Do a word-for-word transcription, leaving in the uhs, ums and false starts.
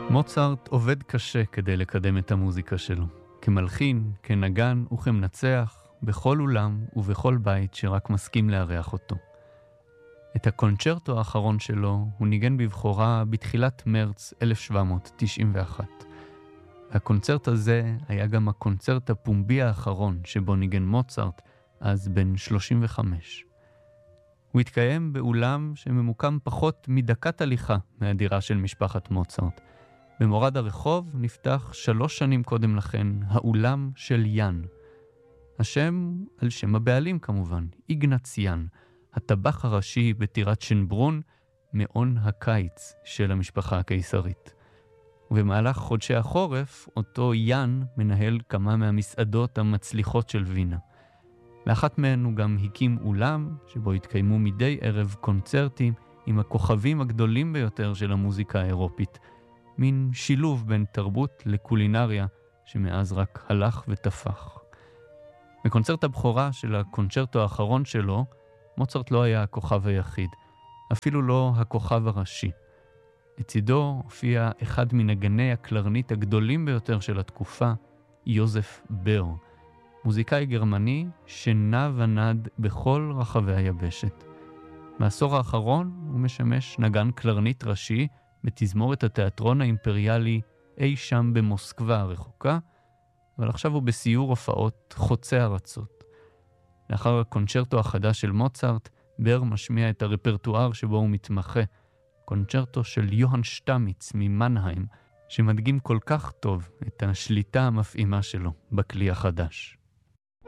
מוצרט עובד קשה כדי לקדם את המוזיקה שלו. כמלחין, כנגן וכמנצח, בכל אולם ובכל בית שרק מסכים לארח אותו. את הקונצ'רטו האחרון שלו הוא ניגן בבחורה בתחילת מרץ אלף שבע מאות תשעים ואחת. והקונצרט הזה היה גם הקונצרט הפומבי האחרון שבו ניגן מוצרט, אז בן שלושים וחמש. הוא התקיים באולם שממוקם פחות מדקת הליכה מהדירה של משפחת מוצרט. במורד הרחוב נפתח שלוש שנים קודם לכן האולם של יאן. השם על שם הבעלים כמובן, איגנץ יאן, הטבח הראשי בטירת שנברון, מעון הקיץ של המשפחה הקיסרית. ובמהלך חודשי החורף, אותו יאן מנהל כמה מהמסעדות המצליחות של וינה. לאחת מהן הוא גם הקים אולם, שבו התקיימו מדי ערב קונצרטים עם הכוכבים הגדולים ביותר של המוזיקה האירופית, מין שילוב בין תרבות לקולינריה שמאז רק הלך ותפח. בקונצרט הבכורה של הקונצ'רטו האחרון שלו, מוצרט לא היה הכוכב היחיד, אפילו לא הכוכב הראשי. לצידו הופיע אחד מנגני הקלרנית הגדולים ביותר של התקופה, יוזף בר, מוזיקאי גרמני שנע ונד בכל רחבי היבשת. בעשור האחרון הוא משמש נגן קלרנית ראשי בתזמורת התיאטרון האימפריאלי אי שם במוסקבה הרחוקה, אבל עכשיו הוא בסיור הופעות חוצה ארצות. לאחר הקונצ'רטו החדש של מוצרט, בר משמיע את הרפרטואר שבו הוא מתמחה, קונצ'רטו של יוהאן שטמיץ ממנהיים, שמדגים כל כך טוב את השליטה המפעימה שלו בכלי החדש.